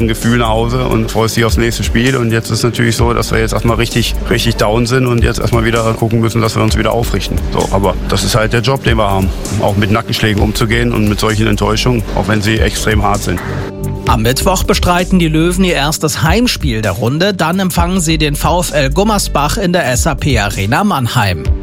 ein Gefühl nach Hause und freust dich aufs nächste Spiel. Und jetzt ist es natürlich so, dass wir jetzt erstmal richtig down sind und jetzt erstmal wieder gucken müssen, dass wir uns wieder aufrichten. So, aber das ist halt der Job, den wir haben, auch mit Nackenschlägen umzugehen und mit solchen Enttäuschungen, auch wenn sie extrem hart sind. Am Mittwoch bestreiten die Löwen ihr erstes Heimspiel der Runde. Dann empfangen sie den VfL Gummersbach in der SAP Arena Mannheim.